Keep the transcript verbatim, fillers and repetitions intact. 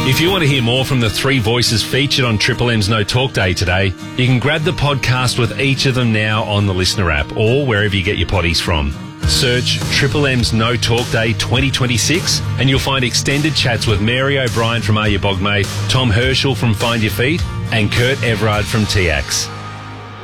If you want to hear more from the three voices featured on Triple M's No Talk Day today, you can grab the podcast with each of them now on the Listener app or wherever you get your potties from. Search Triple M's No Talk Day twenty twenty-six and you'll find extended chats with Mary O'Brien from Are You Bog Mate, Tom Herschel from Find Your Feet and Kurt Everard from T A X.